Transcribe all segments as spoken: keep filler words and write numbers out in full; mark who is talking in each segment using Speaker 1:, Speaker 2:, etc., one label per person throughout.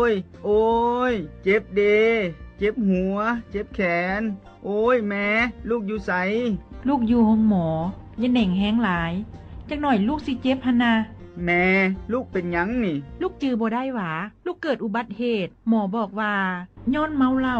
Speaker 1: ยโอ้ยเจ็บเดเจ็บหัวเจ็บแขนโอ้ยแม่ลูกอยู่ไส
Speaker 2: ลูกอยู่ห้องหมออย่าเหน่งแห้งหลายจักหน่อยลูกสิเจ็บหั่นน่ะ
Speaker 1: แม่ลูกเป็นหยังนี่
Speaker 2: ลูกจือบ่ได้หวาลูกเกิดอุบัติเหตุหมอบอกว่าย้อนเมาเหล้า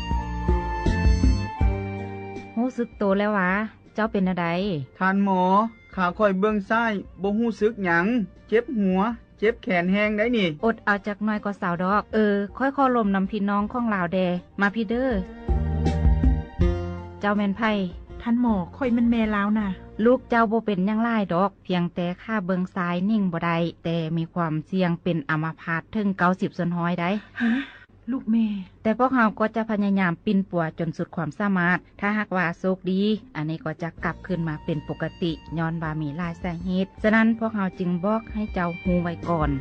Speaker 3: รู้สึกโตแล้วหวาเจ้าเป็นอะไร
Speaker 1: ท่านหมอขาค่อยเบื้องซ้ายบ่ฮู้สึกหยังเจ็บหัวเจ็บแขนแห้งได้นี่
Speaker 3: อดเอาจักหน่อยก็สาวดอกเออค่อยๆลมนำพี่น้องของลาวแดมาพี่เด้อเจ้าแม่นไผ
Speaker 2: ท่านหมอค่อยมันแม่ลาวน่ะ
Speaker 3: ลูกเจ้าบ่เป็นหยังหลายดอกเพียงแต่ค่าเบิงซ้ายนิ่งบ่ได้แต่มีความเสี่ยงเป็นอัมพาตถึงเก้าสิบส่วนร้อยได้
Speaker 2: ลูกแม่
Speaker 3: แต่พวกเราก็จะพยายามปิ่นปัวจนสุดความสามารถถ้าหากว่าโชคดีอันนี้ก็จะกลับขึ้นมาเป็นปกติย้อนว่ามีหลายสาเหตุฉะนั้นพวกเราจึงบอกให้เจ้าฮู้ไว้ก่อน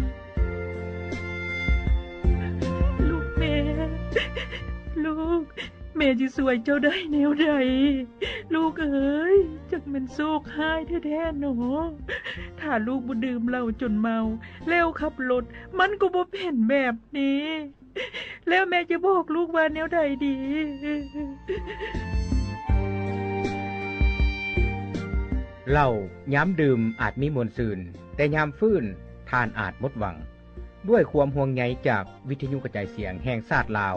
Speaker 2: ลูกแม่ลูกแม่จะสวยเจ้าได้แนวใดลูกเอ๋ยจักมันโชคหายแท้ๆหนอถ้าลูกบ่ดื่มเหล้าจนเมาแล้วขับรถมันก็บ่เป็นแบบนี้แล้วแม่จะบอกลูกว่าแนวใดดี
Speaker 4: เหล้าย้ำดื่มอาจมีมวลซืนแต่ยามฟื้นทานอาจหมดหวังด้วยความห่วงใยจากวิทยุกระจายเสียงแห่งชาติลาว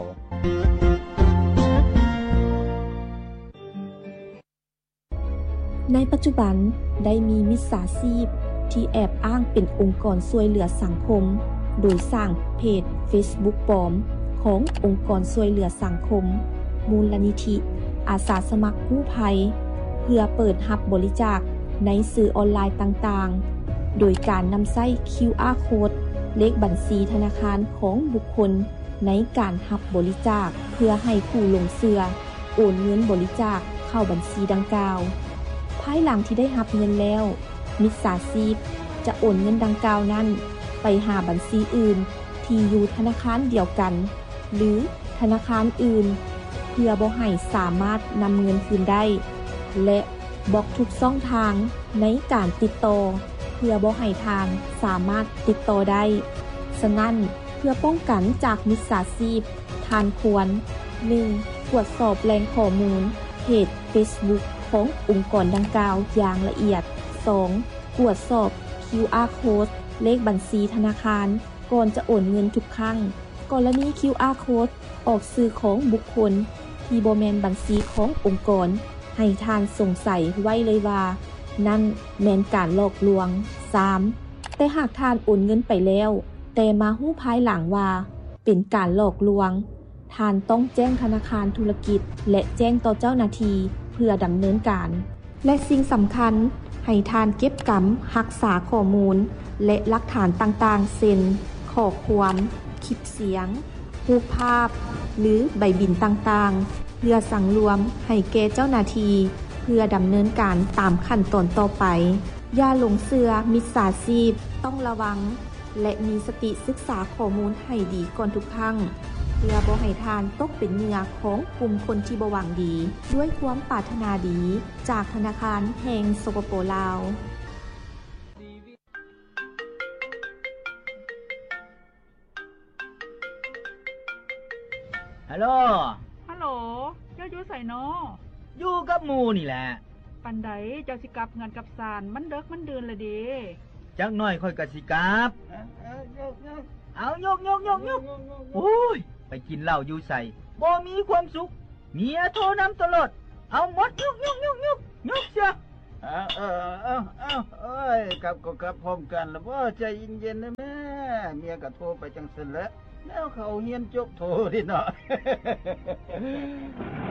Speaker 5: ในปัจจุบันได้มีมิจฉาชีพที่แอบอ้างเป็นองค์กรช่วยเหลือสังคมโดยสร้างเพจ Facebook ปลอมขององค์กรช่วยเหลือสังคมมูลนิธิอาสาสมัครกู้ภัยเพื่อเปิดรับบริจาคในสื่อออนไลน์ต่างๆโดยการนำใช้ คิว อาร์ Code เลขบัญชีธนาคารของบุคคลในการรับบริจาคเพื่อให้ผู้ลงเชื่อโอนเงินบริจาคเข้าบัญชีดังกล่าวภายหลังที่ได้รับเงินแล้วมิจฉาชีพจะโอนเงินดังกล่าวนั้นไปหาบัญชีอื่นที่อยู่ธนาคารเดียวกันหรือธนาคารอื่นเพื่อบ่ให้สามารถนำเงินคืนได้และบล็อกทุกช่องทางในการติดต่อเพื่อบ่ให้ทางสามารถติดต่อได้ฉะนั้นเพื่อป้องกันจากมิจฉาชีพท่านควร หนึ่ง ตรวจสอบแหล่งข้อมูลเพจ Facebook ขององค์กรดังกล่าวอย่างละเอียด สอง ตรวจสอบ คิว อาร์ Code เลขบัญชีธนาคารก่อนจะโอนเงินทุกครั้งกรณี คิว อาร์ Code ออกสื่อของบุคคลที่บ่แม่นบัญชีขององค์กรให้ทานสงสัยไว้เลยว่านั่นแม่นการหลอกลวง สาม แต่หากทานโอนเงินไปแล้วแต่มาฮู้ภายหลังว่าเป็นการหลอกลวงทานต้องแจ้งธนาคารธุรกิจและแจ้งต่อเจ้าหน้าที่เพื่อดำเนินการและสิ่งสำคัญให้ทานเก็บกำรักษาข้อมูลและหลักฐานต่างๆเช่นข้อความคลิปเสียงรูปภาพหรือใบบินต่างๆเพื่อสั่งรวมให้แก่เจ้าหน้าที่เพื่อดำเนินการตามขั้นตอนต่อไปอย่าหลงเชื่อมิจฉาชีพต้องระวังและมีสติศึกษาข้อมูลให้ดีก่อนทุกครั้งเพื่อบ่ให้ทานตกเป็นเหยื่อของกลุ่มคนที่บ่หวังดีด้วยความปรารถนาดีจากธนาคารแห่งสปป.ลาว
Speaker 1: ฮัลโหล
Speaker 2: ฮัลโหลเจ้าอยู่ไสน้อ
Speaker 1: อยู่กับหมู่นี่แหละ
Speaker 2: ปันใดเจ้าสิกลับงานกับศาลมันเดึกมันเดินละเด้
Speaker 1: จักหน่อยค่อยก็สิกลับเอายกยกยกยกโอ้ยไปกินเหล้าอยู่ใส่บ่มีความสุขเมียโทรนำตลอดเอาหมดยกยกยกยกยกเสียเออเออเออเออเอ้ยกลับก็กลับพร้อมกันแล้วบ่ใจเย็นๆนะแม่เมียก็โทรไปจังซั่นแหละแล้วเขาเฮียนจบโทรดิเนาะ